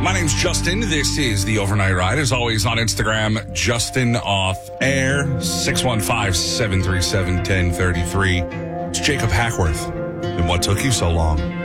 My name's Justin. This is the Overnight Ride. As always on Instagram, Justin Off Air, 615-737-1033. It's Jacob Hackworth. And what took you so long?